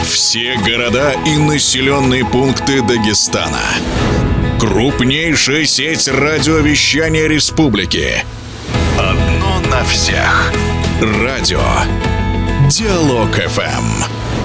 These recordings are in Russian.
Все города и населенные пункты Дагестана. Крупнейшая сеть радиовещания республики. Одно на всех. Радио Диалог ФМ.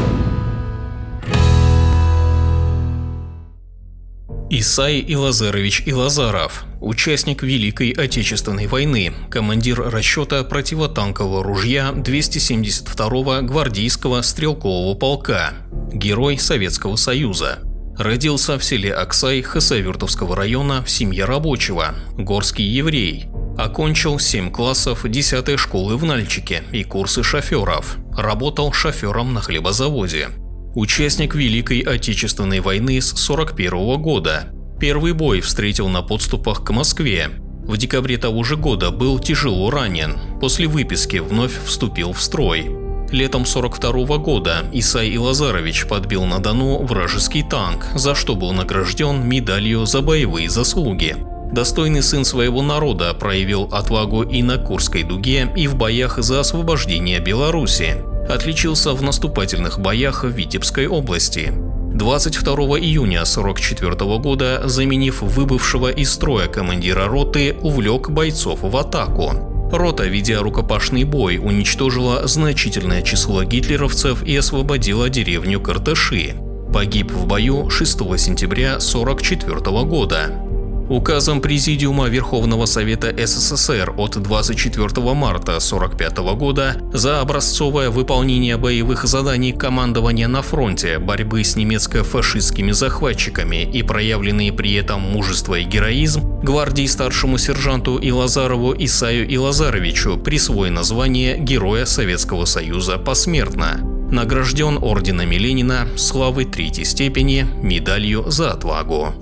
Исай Илазарович Илазаров, участник Великой Отечественной войны, командир расчета противотанкового ружья 272-го гвардейского стрелкового полка, Герой Советского Союза. Родился в селе Аксай Хасавюртовского района в семье рабочего, горский еврей. Окончил 7 классов 10-й школы в Нальчике и курсы шоферов. Работал шофером на хлебозаводе. Участник Великой Отечественной войны с 1941 года. Первый бой встретил на подступах к Москве. В декабре того же года был тяжело ранен. После выписки вновь вступил в строй. Летом 1942 года Исай Илазарович подбил на Дону вражеский танк, за что был награжден медалью за боевые заслуги. Достойный сын своего народа проявил отвагу и на Курской дуге, и в боях за освобождение Беларуси. Отличился в наступательных боях в Витебской области. 22 июня 1944 года, заменив выбывшего из строя командира роты, увлек бойцов в атаку. Рота, ведя рукопашный бой, уничтожила значительное число гитлеровцев и освободила деревню Карташи. Погиб в бою 6 сентября 1944 года. Указом Президиума Верховного Совета СССР от 24 марта 1945 года за образцовое выполнение боевых заданий командования на фронте борьбы с немецко-фашистскими захватчиками и проявленные при этом мужество и героизм гвардии старшему сержанту Илазарову Исаю Илазаровичу присвоено звание Героя Советского Союза посмертно. Награжден орденами Ленина, славой 3-й степени, медалью за отвагу.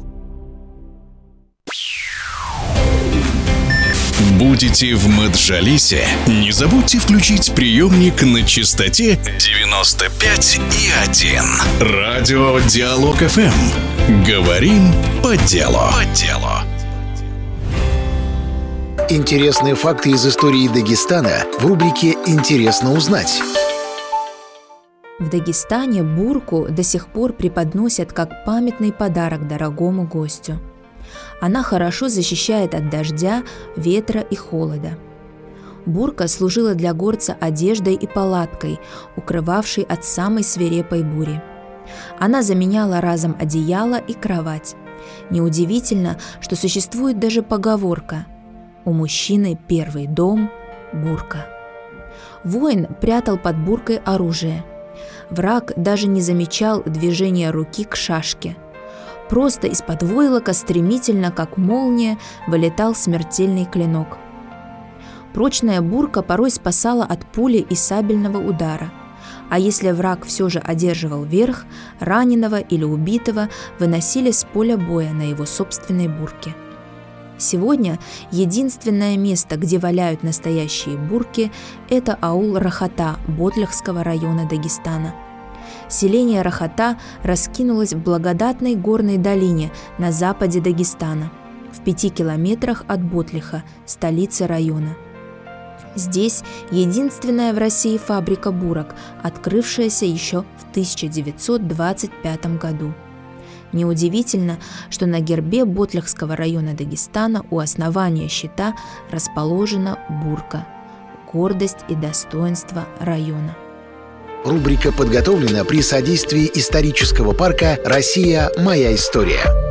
Будете в Маджалисе? Не забудьте включить приемник на частоте 95,1. Радио Диалог ФМ. Говорим по делу. Интересные факты из истории Дагестана в рубрике «Интересно узнать». В Дагестане бурку до сих пор преподносят как памятный подарок дорогому гостю. Она хорошо защищает от дождя, ветра и холода. Бурка служила для горца одеждой и палаткой, укрывавшей от самой свирепой бури. Она заменяла разом одеяло и кровать. Неудивительно, что существует даже поговорка: «У мужчины первый дом – бурка». Воин прятал под буркой оружие. Враг даже не замечал движения руки к шашке. Просто из-под войлока стремительно, как молния, вылетал смертельный клинок. Прочная бурка порой спасала от пули и сабельного удара. А если враг все же одерживал верх, раненого или убитого выносили с поля боя на его собственной бурке. Сегодня единственное место, где валяют настоящие бурки, это аул Рахата Ботлихского района Дагестана. Селение Рахата раскинулось в благодатной горной долине на западе Дагестана, в 5 километрах от Ботлиха, столицы района. Здесь единственная в России фабрика бурок, открывшаяся еще в 1925 году. Неудивительно, что на гербе Ботлихского района Дагестана у основания щита расположена бурка – гордость и достоинство района. Рубрика подготовлена при содействии исторического парка «Россия. Моя история».